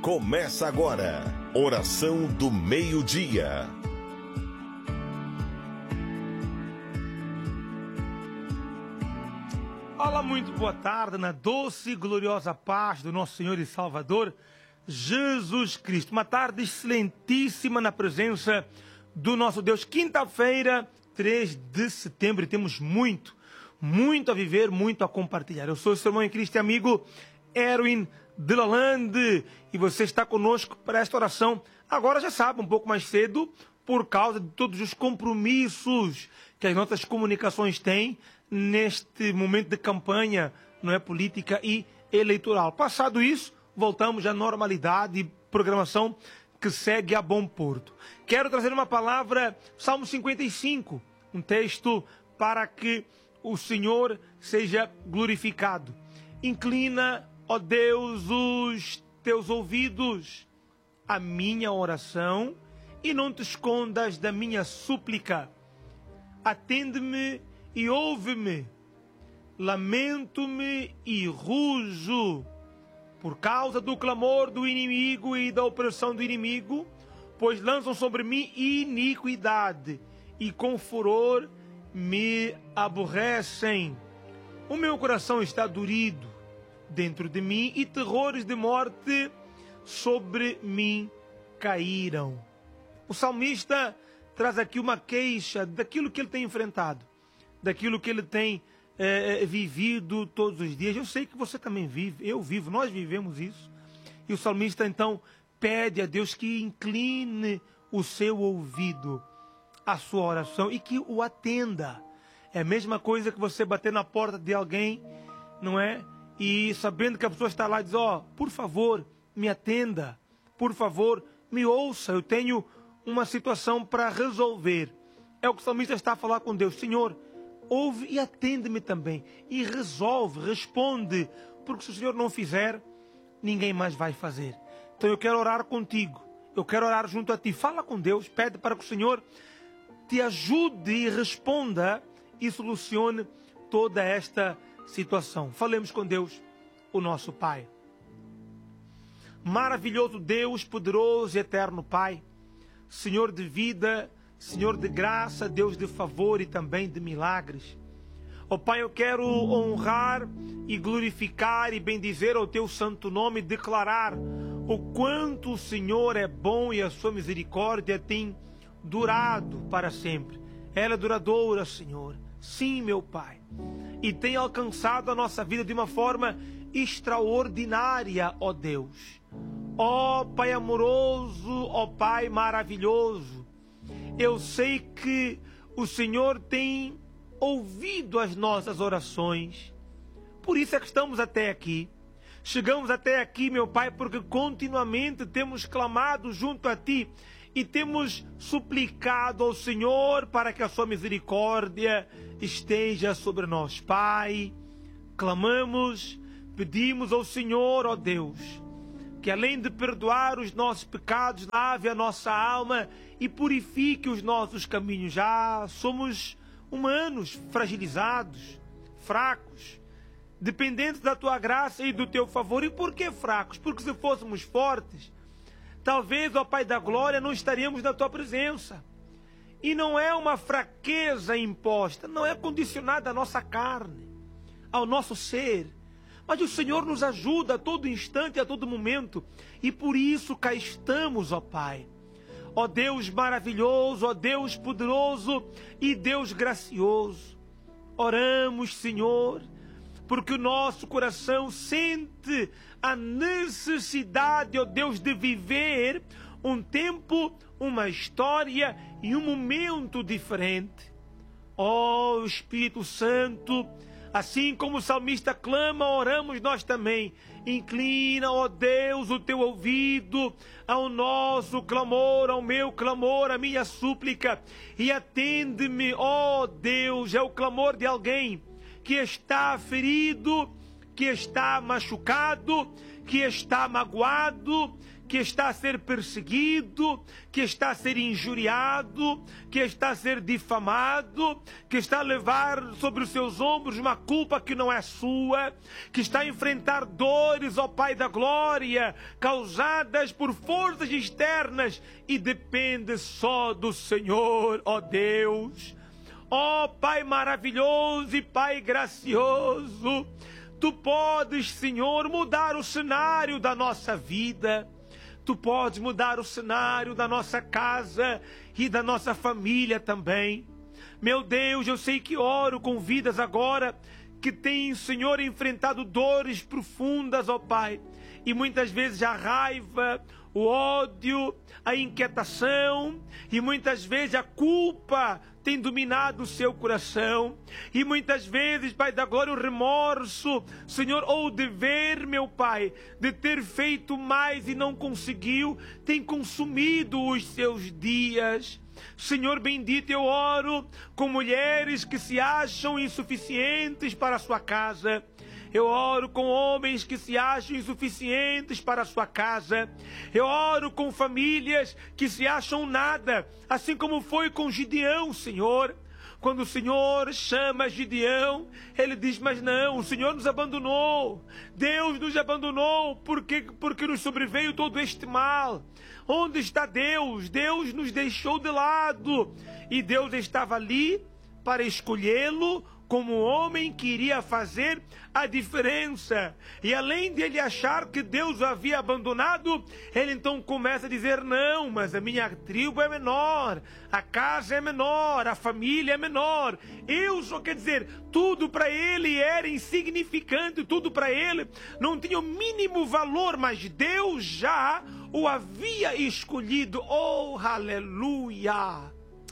Começa agora, Oração do Meio-Dia. Olá, muito boa tarde, na doce e gloriosa paz do nosso Senhor e Salvador, Jesus Cristo. Uma tarde excelentíssima na presença do nosso Deus. Quinta-feira, 3 de setembro, e temos muito a viver, muito a compartilhar. Eu sou o seu irmão em Cristo e amigo Erwin de Lalande, e você está conosco para esta oração. Agora já sabe, um pouco mais cedo, por causa de todos os compromissos que as nossas comunicações têm neste momento de campanha, não é, política e eleitoral. Passado isso, voltamos à normalidade e programação que segue a bom porto. Quero trazer uma palavra, Salmo 55, um texto para que o Senhor seja glorificado. Inclina, ó Deus, os teus ouvidos à minha oração e não te escondas da minha súplica. Atende-me e ouve-me. Lamento-me e rujo por causa do clamor do inimigo e da opressão do inimigo, pois lançam sobre mim iniquidade e com furor me aborrecem. O meu coração está dorido dentro de mim e terrores de morte sobre mim caíram. O salmista traz aqui uma queixa daquilo que ele tem enfrentado, daquilo que ele tem vivido todos os dias. Eu sei que você também vive, eu vivo, nós vivemos isso. E o salmista então pede a Deus que incline o seu ouvido à sua oração e que o atenda. É a mesma coisa que você bater na porta de alguém, não é? E sabendo que a pessoa está lá, diz: por favor, me atenda, por favor, me ouça, eu tenho uma situação para resolver. É o que o salmista está a falar com Deus: Senhor, ouve e atende-me também, e resolve, responde, porque se o Senhor não fizer, ninguém mais vai fazer. Então eu quero orar contigo, eu quero orar junto a ti. Fala com Deus, pede para que o Senhor te ajude e responda e solucione toda esta situação. Falemos com Deus, o nosso Pai. Maravilhoso Deus, poderoso e eterno Pai, Senhor de vida, Senhor de graça, Deus de favor e também de milagres. Ó Pai, eu quero honrar e glorificar e bendizer o Teu santo nome, declarar o quanto o Senhor é bom e a sua misericórdia tem durado para sempre. Ela é duradoura, Senhor. Sim, meu Pai. E tem alcançado a nossa vida de uma forma extraordinária, ó Deus. Ó Pai amoroso, ó Pai maravilhoso. Eu sei que o Senhor tem ouvido as nossas orações. Por isso é que estamos até aqui. Chegamos até aqui, meu Pai, porque continuamente temos clamado junto a Ti e temos suplicado ao Senhor para que a sua misericórdia esteja sobre nós. Pai, clamamos, pedimos ao Senhor, ó Deus, que além de perdoar os nossos pecados, lave a nossa alma e purifique os nossos caminhos. Já somos humanos, fragilizados, fracos, dependentes da Tua graça e do Teu favor. E por que fracos? Porque se fôssemos fortes, talvez, ó Pai da glória, não estaríamos na Tua presença. E não é uma fraqueza imposta, não é condicionada à nossa carne, ao nosso ser. Mas o Senhor nos ajuda a todo instante e a todo momento. E por isso cá estamos, ó Pai. Ó Deus maravilhoso, ó Deus poderoso e Deus gracioso. Oramos, Senhor, porque o nosso coração sente a necessidade, ó Deus, de viver um tempo, uma história e um momento diferente. Ó Espírito Santo, assim como o salmista clama, oramos nós também. Inclina, ó Deus, o teu ouvido ao nosso clamor, ao meu clamor, à minha súplica. E atende-me, ó Deus. É o clamor de alguém que está ferido, que está machucado, que está magoado, que está a ser perseguido, que está a ser injuriado, que está a ser difamado, que está a levar sobre os seus ombros uma culpa que não é sua, que está a enfrentar dores, ó Pai da glória, causadas por forças externas e depende só do Senhor, ó Deus. Ó Pai maravilhoso e Pai gracioso, Tu podes, Senhor, mudar o cenário da nossa vida. Tu podes mudar o cenário da nossa casa e da nossa família também. Meu Deus, eu sei que oro com vidas agora que têm, Senhor, enfrentado dores profundas, ó Pai. E muitas vezes a raiva, o ódio, a inquietação e muitas vezes a culpa tem dominado o seu coração. E muitas vezes, Pai da glória, o remorso, Senhor, ou o dever, meu Pai, de ter feito mais e não conseguiu, tem consumido os seus dias. Senhor bendito, eu oro com mulheres que se acham insuficientes para a sua casa. Eu oro com homens que se acham insuficientes para a sua casa. Eu oro com famílias que se acham nada, assim como foi com Gideão, Senhor. Quando o Senhor chama Gideão, ele diz, mas não, o Senhor nos abandonou. Deus nos abandonou porque nos sobreveio todo este mal. Onde está Deus? Deus nos deixou de lado. E Deus estava ali para escolhê-lo como um homem que iria fazer a diferença. E além de ele achar que Deus o havia abandonado, ele então começa a dizer, não, mas a minha tribo é menor, a casa é menor, a família é menor. Eu só, quer dizer, tudo para ele era insignificante, tudo para ele não tinha o mínimo valor, mas Deus já o havia escolhido. Oh, aleluia!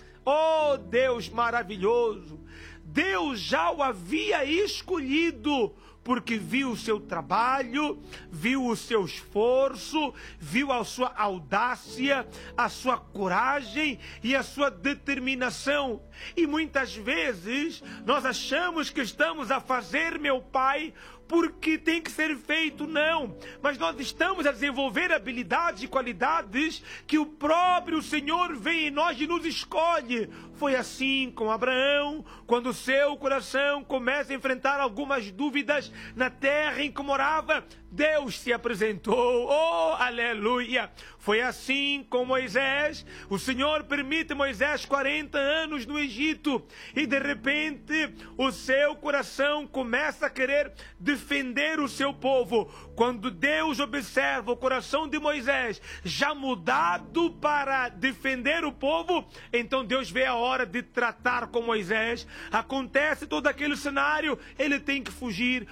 Oh, Deus maravilhoso! Deus já o havia escolhido, porque viu o seu trabalho, viu o seu esforço, viu a sua audácia, a sua coragem e a sua determinação. E muitas vezes nós achamos que estamos a fazer, meu Pai, porque tem que ser feito, não. Mas nós estamos a desenvolver habilidades e qualidades que o próprio Senhor vem em nós e nos escolhe. Foi assim com Abraão, quando o seu coração começa a enfrentar algumas dúvidas na terra em que morava, Deus se apresentou. Oh, aleluia! Foi assim com Moisés. O Senhor permite Moisés 40 anos no Egito e de repente o seu coração começa a querer defender o seu povo. Quando Deus observa o coração de Moisés já mudado para defender o povo, então Deus vê a hora de tratar com Moisés. Acontece todo aquele cenário, ele tem que fugir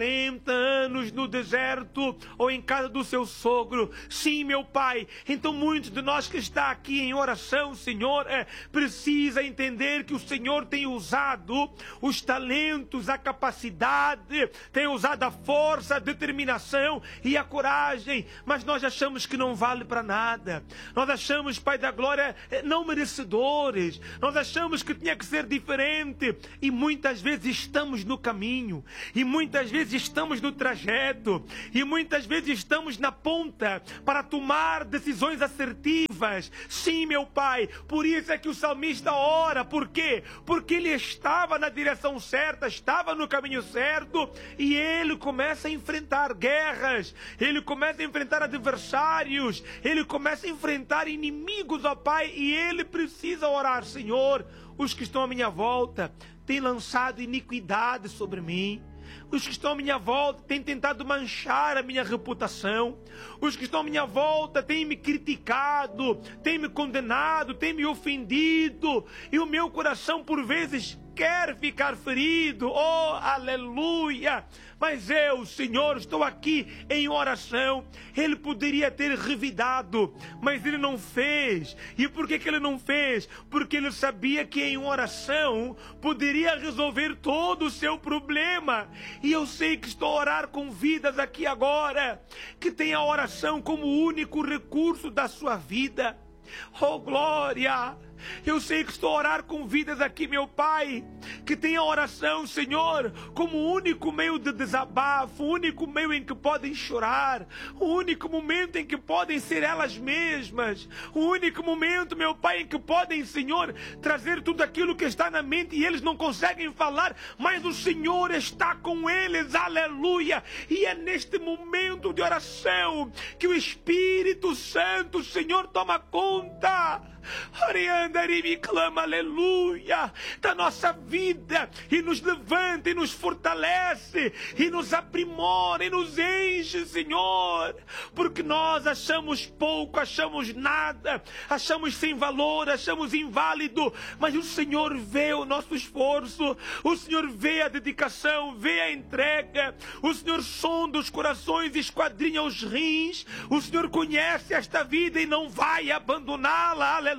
40 anos no deserto ou em casa do seu sogro. Sim, meu Pai. Então muitos de nós que está aqui em oração, Senhor, precisa entender que o Senhor tem usado os talentos, a capacidade, tem usado a força, a determinação e a coragem, mas nós achamos que não vale para nada. Nós achamos, Pai da glória, não merecedores. Nós achamos que tinha que ser diferente e muitas vezes estamos no caminho e muitas vezes estamos no trajeto e muitas vezes estamos na ponta para tomar decisões assertivas. Sim, meu Pai, por isso é que o salmista ora. Por quê? Porque ele estava na direção certa, estava no caminho certo e ele começa a enfrentar guerras, ele começa a enfrentar adversários, ele começa a enfrentar inimigos, ó Pai, e ele precisa orar. Senhor, os que estão à minha volta têm lançado iniquidade sobre mim. Os que estão à minha volta têm tentado manchar a minha reputação. Os que estão à minha volta têm me criticado, têm me condenado, têm me ofendido. E o meu coração, por vezes, quer ficar ferido. Oh, aleluia! Mas eu, Senhor, estou aqui em oração. Ele poderia ter revidado, mas ele não fez. E por que ele não fez? Porque ele sabia que em oração poderia resolver todo o seu problema. E eu sei que estou a orar com vidas aqui agora, que tem a oração como único recurso da sua vida. Oh, glória! Eu sei que estou a orar com vidas aqui, meu Pai, que tem a oração, Senhor, como o único meio de desabafo, o único meio em que podem chorar, o único momento em que podem ser elas mesmas, o único momento, meu Pai, em que podem, Senhor, trazer tudo aquilo que está na mente e eles não conseguem falar, mas o Senhor está com eles, aleluia. E é neste momento de oração que o Espírito Santo, Senhor, toma conta. Ariandarimi clama, aleluia, da nossa vida e nos levanta e nos fortalece e nos aprimora e nos enche, Senhor, porque nós achamos pouco, achamos nada, achamos sem valor, achamos inválido, mas o Senhor vê o nosso esforço, o Senhor vê a dedicação, vê a entrega, o Senhor sonda os corações, esquadrinha os rins, o Senhor conhece esta vida e não vai abandoná-la, aleluia.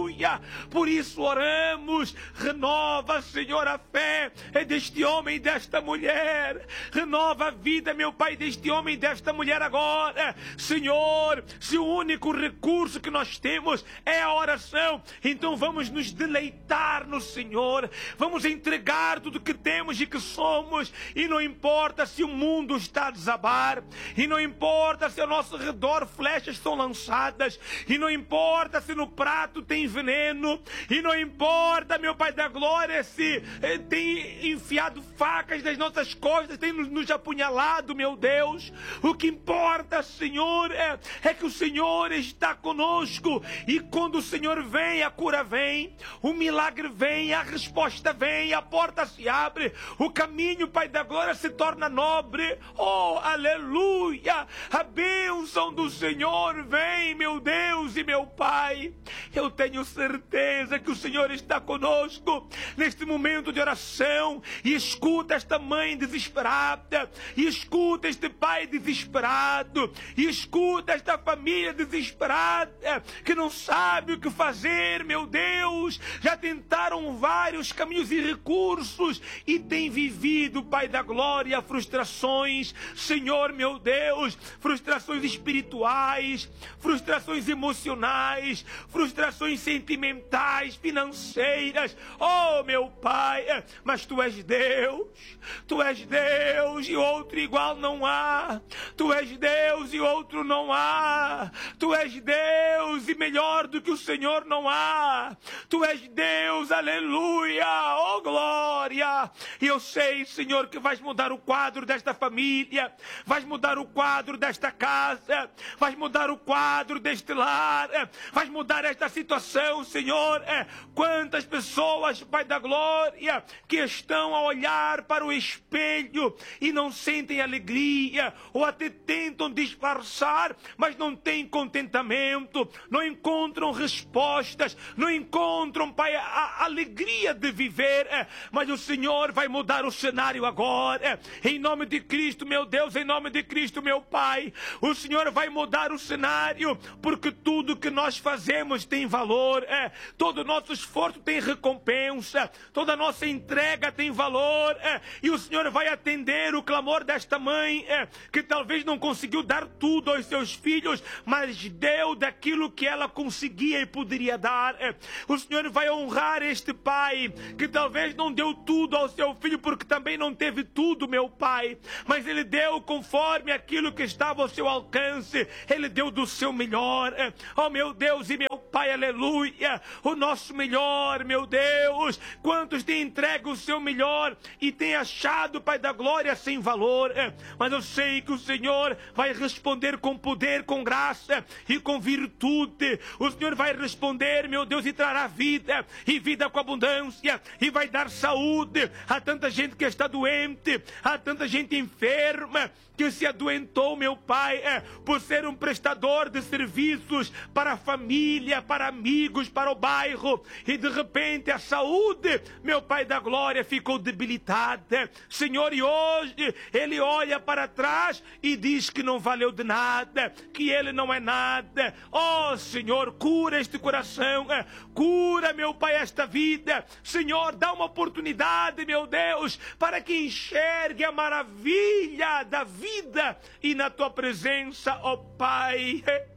Por isso oramos, renova, Senhor, a fé deste homem e desta mulher, renova a vida, meu Pai, deste homem e desta mulher agora, Senhor. Se o único recurso que nós temos é a oração, então vamos nos deleitar no Senhor, vamos entregar tudo que temos e que somos, e não importa se o mundo está a desabar, e não importa se ao nosso redor flechas são lançadas, e não importa se no prato tem veneno, e não importa, meu Pai da glória, se tem enfiado facas nas nossas costas, tem nos apunhalado, meu Deus. O que importa, Senhor, é que o Senhor está conosco, e quando o Senhor vem, a cura vem, o milagre vem, a resposta vem, a porta se abre, o caminho, Pai da glória, se torna nobre. Oh, aleluia, a bênção do Senhor vem, meu Deus e meu Pai. Eu tenho certeza que o Senhor está conosco neste momento de oração, e escuta esta mãe desesperada, e escuta este pai desesperado, e escuta esta família desesperada que não sabe o que fazer, meu Deus. Já tentaram vários caminhos e recursos e tem vivido, Pai da glória, frustrações, Senhor, meu Deus, frustrações espirituais, frustrações emocionais, frustrações sentimentais, financeiras. Oh, meu Pai, mas Tu és Deus, Tu és Deus e outro igual não há, Tu és Deus e outro não há, Tu és Deus e melhor do que o Senhor não há, Tu és Deus, aleluia, oh glória. E eu sei, Senhor, que vais mudar o quadro desta família, vais mudar o quadro desta casa, vais mudar o quadro deste lar, vais mudar esta situação, Senhor. Quantas pessoas, Pai da glória, que estão a olhar para o espelho e não sentem alegria, ou até tentam disfarçar, mas não têm contentamento, não encontram respostas, não encontram, Pai, a alegria de viver, mas o Senhor vai mudar o cenário agora, em nome de Cristo, meu Deus, em nome de Cristo, meu Pai. O Senhor vai mudar o cenário, porque tudo que nós fazemos tem valor, todo o nosso esforço tem recompensa, toda a nossa entrega tem valor, e o Senhor vai atender o clamor desta mãe, que talvez não conseguiu dar tudo aos seus filhos, mas deu daquilo que ela conseguia e poderia dar. O Senhor vai honrar este pai, que talvez não deu tudo ao seu filho, porque também não teve tudo, meu Pai, mas ele deu conforme aquilo que estava ao seu alcance, ele deu do seu melhor. Oh, meu Deus e meu Pai, aleluia, o nosso melhor, meu Deus. Quantos têm entregue o seu melhor e têm achado, Pai da glória, sem valor, mas eu sei que o Senhor vai responder com poder, com graça e com virtude. O Senhor vai responder, meu Deus, e trará vida, e vida com abundância, e vai dar saúde a tanta gente que está doente, a tanta gente enferma, que se adoentou, meu Pai, por ser um prestador de serviços para a família, para amigos, para o bairro, e de repente a saúde, meu Pai da glória, ficou debilitada, Senhor, e hoje ele olha para trás e diz que não valeu de nada, que ele não é nada. Oh, Senhor, cura este coração, cura, meu Pai, esta vida, Senhor, dá uma oportunidade, meu Deus, para que enxergue a maravilha da vida e na Tua presença, ó Pai.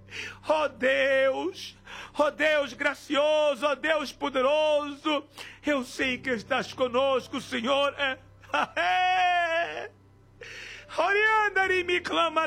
Ó Deus gracioso, ó Deus poderoso, eu sei que estás conosco, Senhor. Oriandari me clama,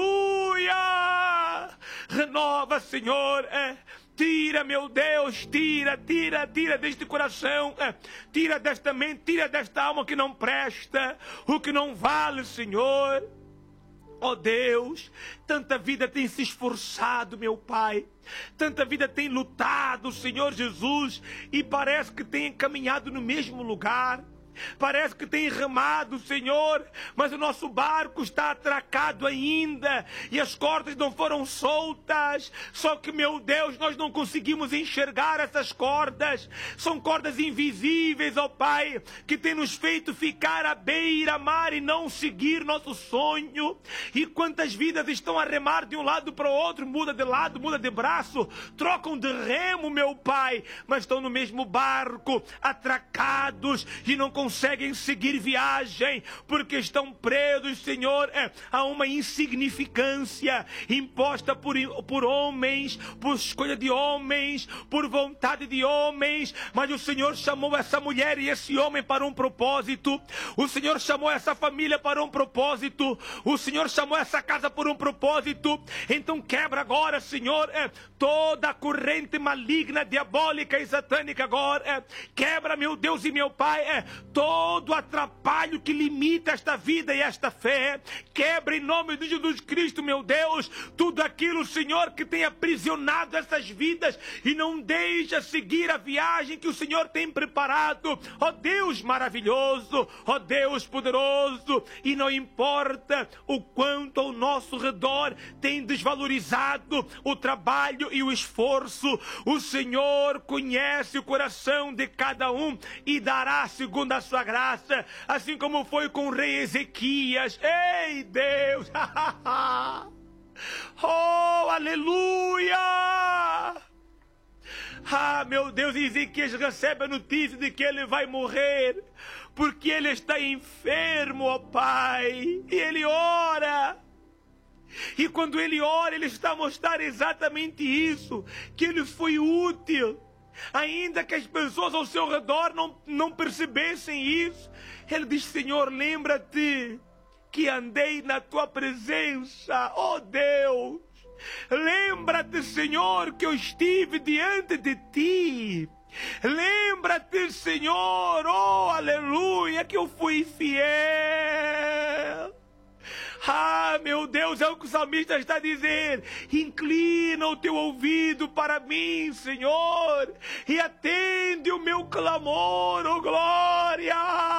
aleluia. Renova, Senhor. Tira, meu Deus, tira deste coração, tira desta mente, tira desta alma que não presta, o que não vale, Senhor. Ó Deus, tanta vida tem se esforçado, meu Pai, tanta vida tem lutado, Senhor Jesus, e parece que tem caminhado no mesmo lugar. Parece que tem remado, Senhor, mas o nosso barco está atracado ainda e as cordas não foram soltas. Só que, meu Deus, nós não conseguimos enxergar essas cordas. São cordas invisíveis, ó Pai, que tem nos feito ficar à beira-mar e não seguir nosso sonho. E quantas vidas estão a remar de um lado para o outro, muda de lado, muda de braço, trocam de remo, meu Pai, mas estão no mesmo barco, atracados e não conseguem seguir viagem, porque estão presos, Senhor, a uma insignificância imposta por homens, por escolha de homens, por vontade de homens. Mas o Senhor chamou essa mulher e esse homem para um propósito. O Senhor chamou essa família para um propósito. O Senhor chamou essa casa por um propósito. Então quebra agora, Senhor, toda a corrente maligna, diabólica e satânica agora. Quebra, meu Deus e meu Pai, todo atrapalho que limita esta vida e esta fé. Quebra em nome de Jesus Cristo, meu Deus, tudo aquilo, Senhor, que tem aprisionado essas vidas e não deixa seguir a viagem que o Senhor tem preparado. Ó Deus maravilhoso, ó Deus poderoso, e não importa o quanto ao nosso redor tem desvalorizado o trabalho e o esforço, o Senhor conhece o coração de cada um e dará segundo a sua graça, assim como foi com o rei Ezequias. Ei, Deus! Oh, aleluia! Ah, meu Deus, Ezequias recebe a notícia de que ele vai morrer, porque ele está enfermo, ó Pai, e ele ora. E quando ele ora, ele está a mostrar exatamente isso, que ele foi útil. Ainda que as pessoas ao seu redor não percebessem isso, ele diz: Senhor, lembra-te que andei na tua presença, ó Deus. Lembra-te, Senhor, que eu estive diante de ti. Lembra-te, Senhor, oh aleluia, que eu fui fiel. Ah, meu Deus, é o que o salmista está a dizer. Inclina o teu ouvido para mim, Senhor, e atende o meu clamor, oh glória.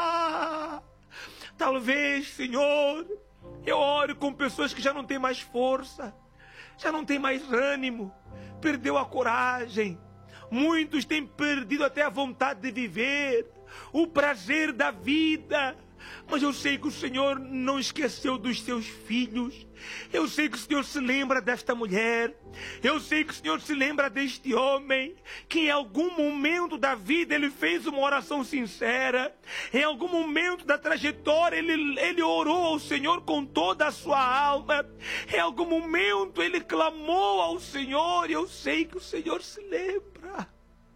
Talvez, Senhor, eu oro com pessoas que já não têm mais força, já não têm mais ânimo, perdeu a coragem. Muitos têm perdido até a vontade de viver, o prazer da vida. Mas eu sei que o Senhor não esqueceu dos seus filhos. Eu sei que o Senhor se lembra desta mulher. Eu sei que o Senhor se lembra deste homem, que em algum momento da vida ele fez uma oração sincera. Em algum momento da trajetória ele orou ao Senhor com toda a sua alma. Em algum momento ele clamou ao Senhor. E eu sei que o Senhor se lembra.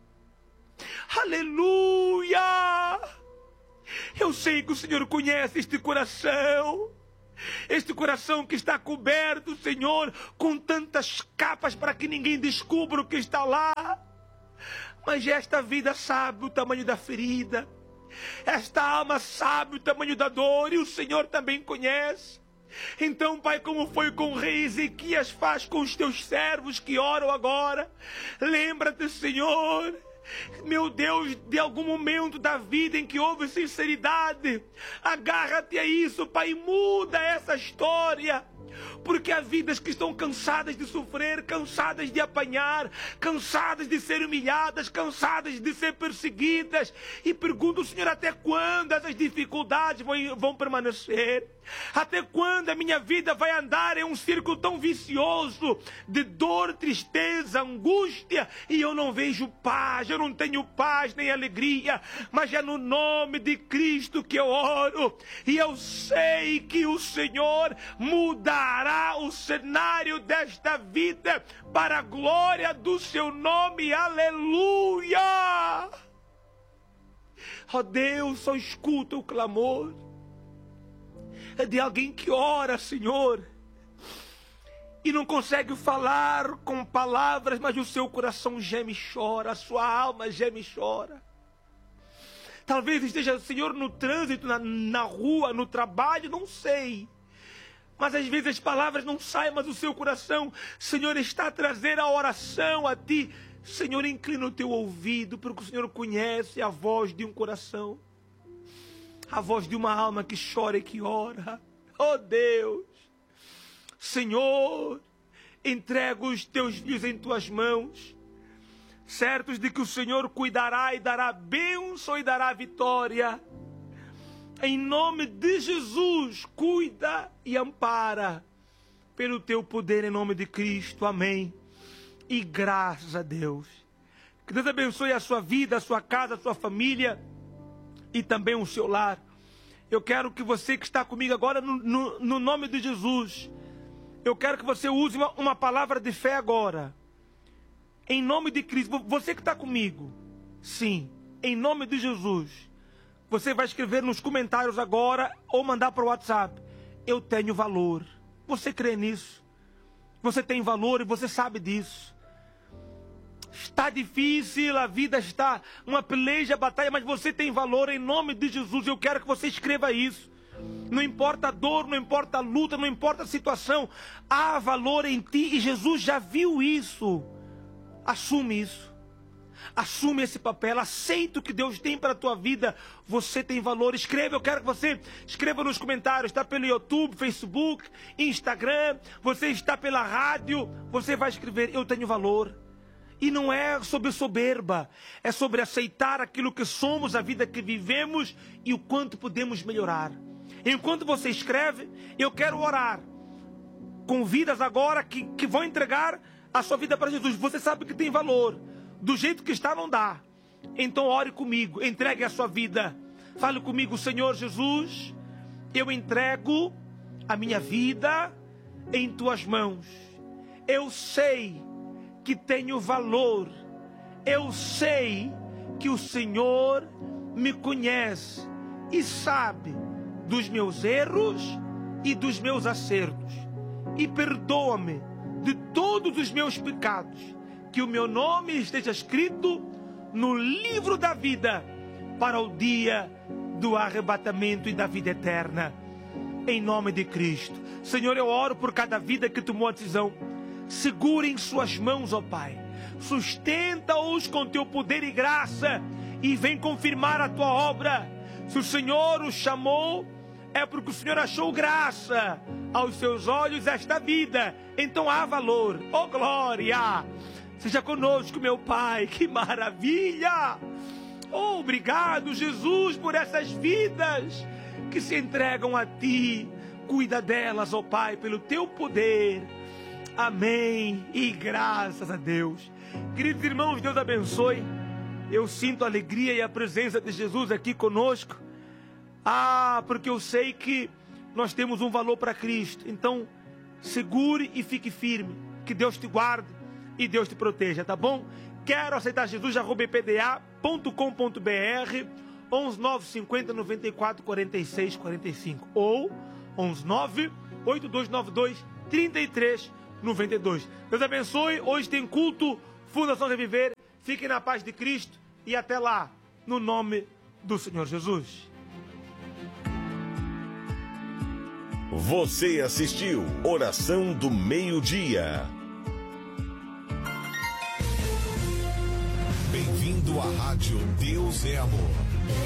Aleluia! Eu sei que o Senhor conhece este coração que está coberto, Senhor, com tantas capas para que ninguém descubra o que está lá. Mas esta vida sabe o tamanho da ferida, esta alma sabe o tamanho da dor, e o Senhor também conhece. Então, Pai, como foi com o rei Ezequias, faz com os teus servos que oram agora. Lembra-te, Senhor, meu Deus, de algum momento da vida em que houve sinceridade. Agarra-te a isso, Pai, muda essa história. Porque há vidas que estão cansadas de sofrer, cansadas de apanhar, cansadas de ser humilhadas, cansadas de ser perseguidas. E pergunto, Senhor, até quando essas dificuldades vão permanecer? Até quando a minha vida vai andar em um círculo tão vicioso de dor, tristeza, angústia, e eu não vejo paz, eu não tenho paz nem alegria, mas é no nome de Cristo que eu oro, e eu sei que o Senhor mudará o cenário desta vida para a glória do seu nome, aleluia! Ó Deus, só escuta o clamor de alguém que ora, Senhor, e não consegue falar com palavras, mas o seu coração geme e chora, a sua alma geme e chora. Talvez esteja, Senhor, no trânsito, na rua, no trabalho, não sei. Mas às vezes as palavras não saem, mas o seu coração, Senhor, está a trazer a oração a Ti. Senhor, inclina o Teu ouvido, porque o Senhor conhece a voz de um coração. A voz de uma alma que chora e que ora. Oh Deus, Senhor, entrego os teus filhos em tuas mãos, certos de que o Senhor cuidará e dará bênção e dará vitória. Em nome de Jesus, cuida e ampara pelo teu poder em nome de Cristo. Amém. E graças a Deus. Que Deus abençoe a sua vida, a sua casa, a sua família e também o seu lar. Eu quero que você que está comigo agora, no nome de Jesus, eu quero que você use uma palavra de fé agora. Em nome de Cristo, você que está comigo, sim, em nome de Jesus, você vai escrever nos comentários agora ou mandar para o WhatsApp: eu tenho valor. Você crê nisso? Você tem valor e você sabe disso. Está difícil, a vida está uma peleja, batalha, mas você tem valor em nome de Jesus. Eu quero que você escreva isso. Não importa a dor, não importa a luta, não importa a situação, há valor em ti e Jesus já viu isso. Assume isso. Assume esse papel, aceita o que Deus tem para a tua vida. Você tem valor. Escreva, eu quero que você escreva nos comentários. Está pelo YouTube, Facebook, Instagram, você está pela rádio, você vai escrever: eu tenho valor. E não é sobre soberba, é sobre aceitar aquilo que somos, a vida que vivemos e o quanto podemos melhorar. Enquanto você escreve, eu quero orar com vidas agora que vão entregar a sua vida para Jesus. Você sabe que tem valor, do jeito que está não dá. Então ore comigo, entregue a sua vida. Fale comigo: Senhor Jesus, eu entrego a minha vida em tuas mãos. Eu sei que tenho valor. Eu sei que o Senhor me conhece e sabe dos meus erros e dos meus acertos. E perdoa-me de todos os meus pecados. Que o meu nome esteja escrito no livro da vida para o dia do arrebatamento e da vida eterna. Em nome de Cristo. Senhor, eu oro por cada vida que tomou a decisão. Segura em suas mãos, ó Pai. Sustenta-os com teu poder e graça e vem confirmar a tua obra. Se o Senhor os chamou, é porque o Senhor achou graça aos seus olhos esta vida. Então há valor. Oh glória! Seja conosco, meu Pai. Que maravilha! Oh, obrigado, Jesus, por essas vidas que se entregam a Ti. Cuida delas, ó Pai, pelo teu poder. Amém e graças a Deus. Queridos irmãos, Deus abençoe. Eu sinto a alegria e a presença de Jesus aqui conosco. Porque eu sei que nós temos um valor para Cristo. Então, segure e fique firme. Que Deus te guarde e Deus te proteja, tá bom? Quero aceitar Jesus, @pda.com.br 11950 94 46 45 ou 119 8292 33 92. Deus abençoe. Hoje tem culto Fundação Reviver. Fiquem na paz de Cristo e até lá, no nome do Senhor Jesus. Você assistiu Oração do Meio-Dia. Bem-vindo à Rádio Deus é Amor.